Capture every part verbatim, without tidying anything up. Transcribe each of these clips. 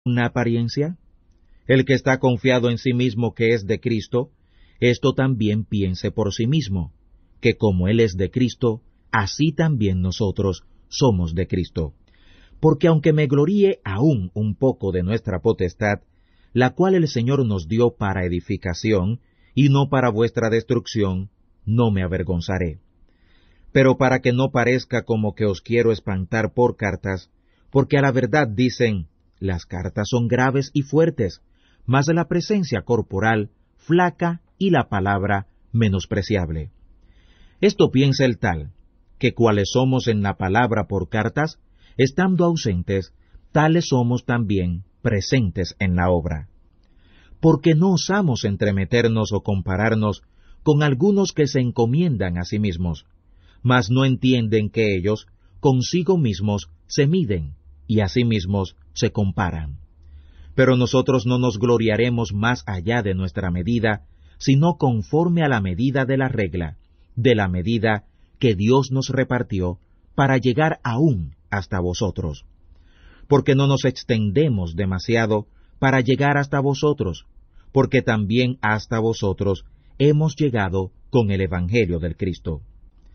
una apariencia? El que está confiado en sí mismo que es de Cristo, esto también piense por sí mismo, que como Él es de Cristo, así también nosotros somos de Cristo. Porque aunque me gloríe aún un poco de nuestra potestad, la cual el Señor nos dio para edificación, y no para vuestra destrucción, no me avergonzaré. Pero para que no parezca como que os quiero espantar por cartas, porque a la verdad dicen, las cartas son graves y fuertes, mas la presencia corporal flaca y la palabra menospreciable. Esto piensa el tal, que cuales somos en la palabra por cartas, estando ausentes, tales somos también presentes en la obra. Porque no osamos entremeternos o compararnos con algunos que se encomiendan a sí mismos, mas no entienden que ellos consigo mismos se miden y a sí mismos se comparan. Pero nosotros no nos gloriaremos más allá de nuestra medida, sino conforme a la medida de la regla, de la medida que Dios nos repartió para llegar aún hasta vosotros. Porque no nos extendemos demasiado para llegar hasta vosotros, porque también hasta vosotros hemos llegado con el Evangelio del Cristo.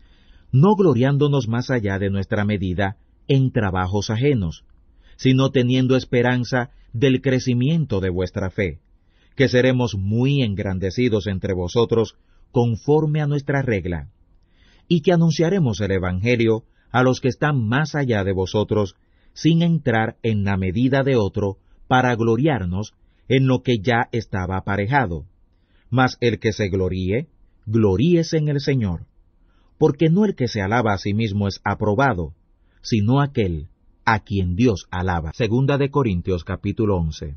No gloriándonos más allá de nuestra medida en trabajos ajenos, sino teniendo esperanza del crecimiento de vuestra fe, que seremos muy engrandecidos entre vosotros conforme a nuestra regla, y que anunciaremos el Evangelio a los que están más allá de vosotros, sin entrar en la medida de otro, para gloriarnos en lo que ya estaba aparejado. Mas el que se gloríe, gloríese en el Señor, porque no el que se alaba a sí mismo es aprobado, sino aquel a quien Dios alaba. Segunda de Corintios capítulo once.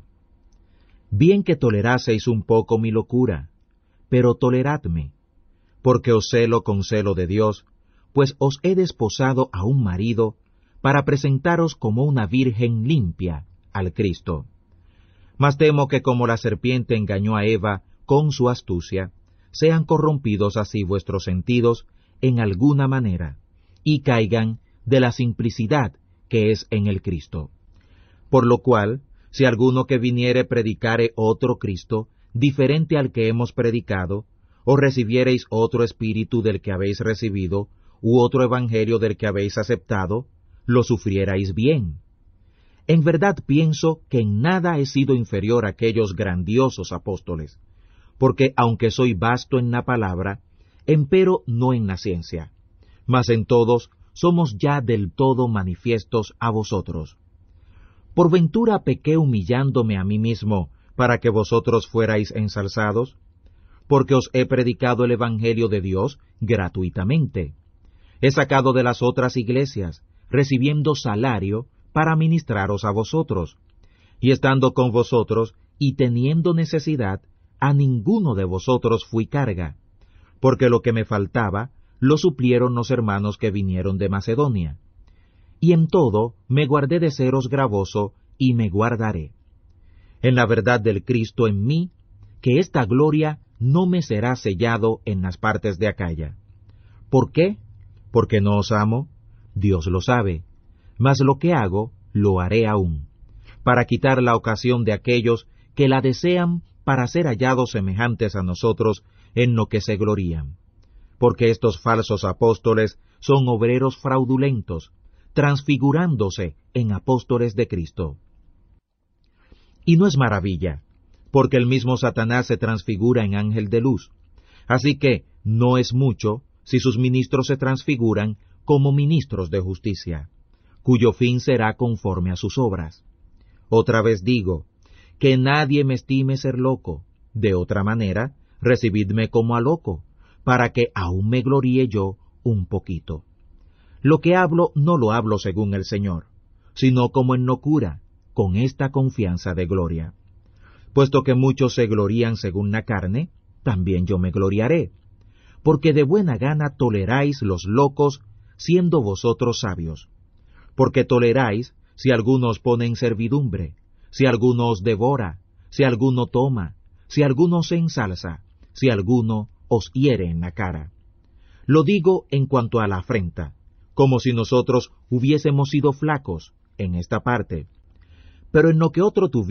Bien que toleraseis un poco mi locura, pero toleradme, porque os celo con celo de Dios, pues os he desposado a un marido, para presentaros como una virgen limpia al Cristo. Mas temo que como la serpiente engañó a Eva con su astucia, sean corrompidos así vuestros sentidos en alguna manera, y caigan de la simplicidad que es en el Cristo. Por lo cual, si alguno que viniere predicare otro Cristo, diferente al que hemos predicado, o recibiereis otro espíritu del que habéis recibido, u otro evangelio del que habéis aceptado, lo sufrierais bien. En verdad pienso que en nada he sido inferior a aquellos grandiosos apóstoles, porque aunque soy vasto en la palabra, empero no en la ciencia, mas en todos somos ya del todo manifiestos a vosotros. ¿Por ventura pequé humillándome a mí mismo para que vosotros fuerais ensalzados? Porque os he predicado el Evangelio de Dios gratuitamente. He sacado de las otras iglesias, recibiendo salario para ministraros a vosotros. Y estando con vosotros y teniendo necesidad, a ninguno de vosotros fui carga, porque lo que me faltaba lo suplieron los hermanos que vinieron de Macedonia. Y en todo me guardé de seros gravoso, y me guardaré. En la verdad del Cristo en mí, que esta gloria no me será sellado en las partes de Acaya. ¿Por qué? ¿Porque no os amo? Dios lo sabe. Mas lo que hago, lo haré aún, para quitar la ocasión de aquellos que la desean para ser hallados semejantes a nosotros en lo que se glorían. Porque estos falsos apóstoles son obreros fraudulentos, transfigurándose en apóstoles de Cristo. Y no es maravilla, porque el mismo Satanás se transfigura en ángel de luz. Así que no es mucho si sus ministros se transfiguran como ministros de justicia, cuyo fin será conforme a sus obras. Otra vez digo, que nadie me estime ser loco, de otra manera, recibidme como a loco, para que aún me gloríe yo un poquito. Lo que hablo no lo hablo según el Señor, sino como en locura, con esta confianza de gloria. Puesto que muchos se glorían según la carne, también yo me gloriaré, porque de buena gana toleráis los locos, siendo vosotros sabios. Porque toleráis si alguno os pone en servidumbre, si alguno os devora, si alguno toma, si alguno se ensalza, si alguno os hiere en la cara. Lo digo en cuanto a la afrenta, como si nosotros hubiésemos sido flacos en esta parte. pero en lo que otro tuviere